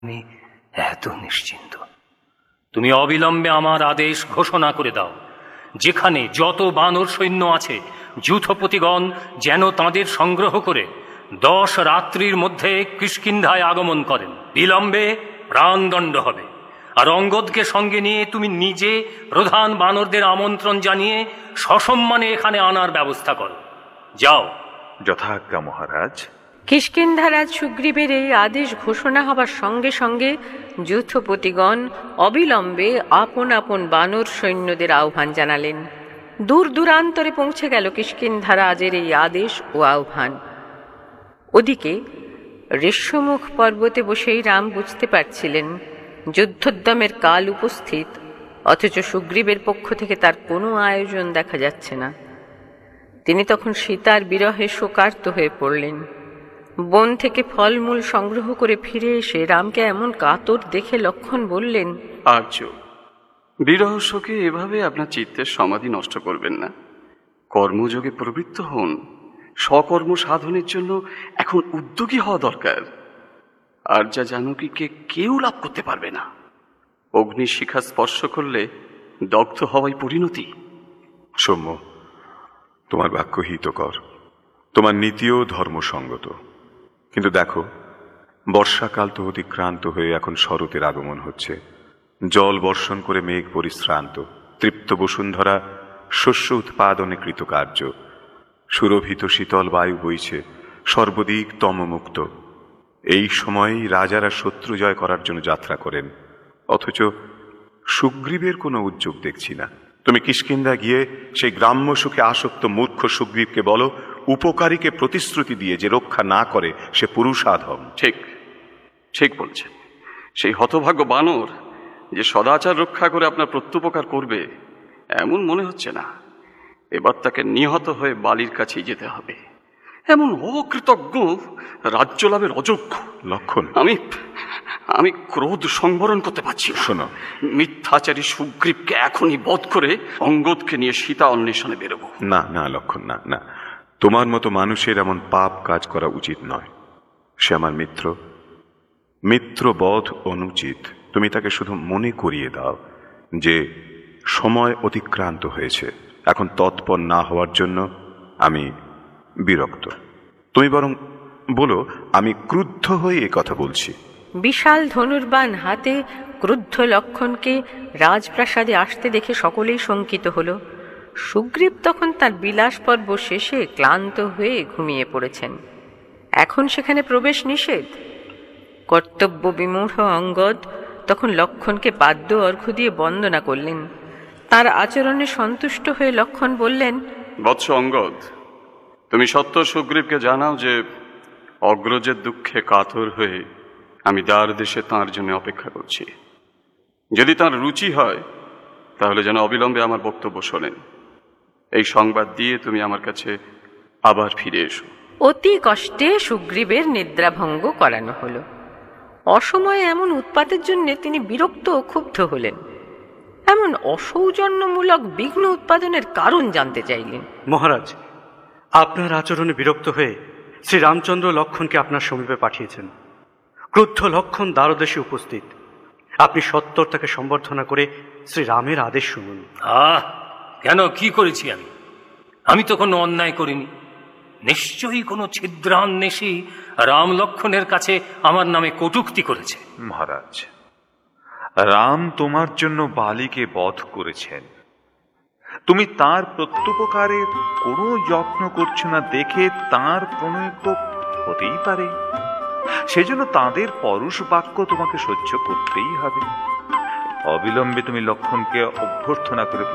আমি এত নিশ্চিন্ত। তুমি অবিলম্বে আমার আদেশ ঘোষণা করে দাও, যেখানে যত বানর সৈন্য আছে যূথপতিগণ যেন তাদের সংগ্রহ করে 10 রাত্রির মধ্যে কিষ্কিন্ধায় আগমন করেন। বিলম্বে প্রাণদণ্ড হবে। আর অঙ্গদকে সঙ্গে নিয়ে তুমি নিজে প্রধান বানরদের আমন্ত্রণ জানিয়ে সসম্মানে এখানে আনার ব্যবস্থা করো। যাও। যথাজ্ঞা মহারাজ। কিষ্কিন্ধারাজ সুগ্রীবের এই আদেশ ঘোষণা হবার সঙ্গে সঙ্গে যূথপতিগণ অবিলম্বে আপন আপন বানর সৈন্যদের আহ্বান জানালেন। দূর দূরান্তরে পৌঁছে গেল কিষ্কিন্ধারাজের এই আদেশ ও আহ্বান। ওদিকে ঋষ্যমুখ পর্বতে বসেই রাম বুঝতে পারছিলেন যুদ্ধোদ্যমের কাল উপস্থিত, অথচ সুগ্রীবের পক্ষ থেকে তার কোনো আয়োজন দেখা যাচ্ছে না। তিনি তখন সীতার বিরহে শোকার্ত হয়ে পড়লেন। বন থেকে ফলমূল সংগ্রহ করে ফিরে এসে রামকে এমন কাতর দেখে লক্ষ্মণ বললেন, আর্য, বিরহ শোকে এভাবে আপনার চিত্তের সমাধি নষ্ট করবেন না। কর্মযোগে প্রবৃত্ত হন। স্বকর্ম সাধনের জন্য এখন উদ্যোগী হওয়া দরকার। আর যা জানকীকে কেউ লাভ করতে পারবে না। অগ্নিশিখা স্পর্শ করলে দগ্ধ হওয়াই পরিণতি। সৌম্য, তোমার বাক্য হিতকর, তোমার নীতিও ধর্মসঙ্গত। কিন্তু দেখো, বর্ষাকাল তো অতিক্রান্ত হয়ে এখন শরতের আগমন হচ্ছে। জল বর্ষণ করে মেঘ পরিশ্রান্ত, তৃপ্ত বসুন্ধরা শস্য উৎপাদনে কৃতকার্য। সুরভিত শীতল বায়ু বইছে, সর্বদিক তমমুক্ত। এই সময়েই রাজারা শত্রু জয় করার জন্য যাত্রা করেন, অথচ সুগ্রীবের কোনো উদ্যোগ দেখছি না। তুমি কিষ্কিন্ধা গিয়ে সেই গ্রাম্য সুখে আসক্ত মূর্খ সুগ্রীবকে বলো, উপকারীকে প্রতিশ্রুতি দিয়ে যে রক্ষা না করে সে পুরুষাধম। ঠিক ঠিক বলছেন। সেই হতভাগ্য বানর যে সদাচার রক্ষা করে আপনার প্রত্যুপকার করবে এমন মনে হচ্ছে না। এবার তাকে নিহত হয়ে বালির কাছেই যেতে হবে। এমন অকৃতজ্ঞ রাজ্য লাভের অযোগ্য। লক্ষণ, আমি ক্রোধ সংবরণ করতে পারছি না। শোনো, মিথ্যাচারী সুগ্রীবকে এখনই বধ করে অঙ্গদকে নিয়ে সীতা অন্বেষণে বেরোবো। না না লক্ষণ, না না, তোমার মতো মানুষের এমন পাপ কাজ করা উচিত নয়। সে আমার মিত্র, মিত্রবধ অনুচিত। তুমি তাকে শুধু মনে করিয়ে দাও যে সময় অতিক্রান্ত হয়েছে। এখন তৎপর না হওয়ার জন্য আমি বিরক্ত। তুমি বরং বলো আমি ক্রুদ্ধ হয়ে এ কথা বলছি। বিশাল ধনুর্বাণ হাতে ক্রুদ্ধ লক্ষ্মণকে রাজপ্রাসাদে আসতে দেখে সকলেই শঙ্কিত হল। সুগ্রীব তখন তার বিলাস পর্ব শেষে ক্লান্ত হয়ে ঘুমিয়ে পড়েছেন। এখন সেখানে প্রবেশ নিষেধ। কর্তব্য বিমূঢ় অঙ্গদ তখন লক্ষ্মণকে বাদ্য অর্ঘ্য দিয়ে বন্দনা করলেন। তার আচরণে সন্তুষ্ট হয়ে লক্ষ্মণ বললেন, বৎস অঙ্গদ, তুমি সত্য সুগ্রীবকে জানাও যে অগ্রজের দুঃখে কাতর হয়ে আমি দ্বার দেশে তাঁর জন্য অপেক্ষা করছি। যদি তাঁর রুচি হয় তাহলে যেন অবিলম্বে আমার বক্তব্য শোনেন। এই সংবাদ দিয়ে তুমি আমার কাছে আবার ফিরে এসো। অতি কষ্টে সুগ্রীবের নিদ্রাভঙ্গ করানো হলো। অসময়ে এমন উৎপাতের জন্য তিনি বিরক্ত ও ক্ষুব্ধ হলেন। এমন অসৌজন্যমূলক বিঘ্ন উৎপাদনের কারণ জানতে চাইলেন। মহারাজ, আপনার আচরণে বিরক্ত হয়ে শ্রীরামচন্দ্র লক্ষ্মণকে আপনার সমীপে পাঠিয়েছেন। ক্রুদ্ধ লক্ষ্মণ দ্বারদেশে উপস্থিত। আপনি সত্বর তাকে সম্বর্ধনা করে শ্রীরামের আদেশ শুনুন। কেন, কি করেছি আমি? আমি তো কোনো অন্যায় করিনি। নিশ্চয়ই কোনো ছিদ্রান্বেষী রাম লক্ষ্মণের কাছে আমার নামে কটূক্তি করেছে। মহারাজ, রাম তোমার জন্য বালিকে বধ করেছেন। তুমি তার প্রত্যুপকারের কোনো যত্ন করছো না দেখে তার প্রণয় তো হতেই পারে। সেজন্য তাদের পরশ বাক্য তোমাকে সহ্য করতেই হবে। অবিলম্বে তুমি লক্ষ্মণকে অভ্যর্থনা করে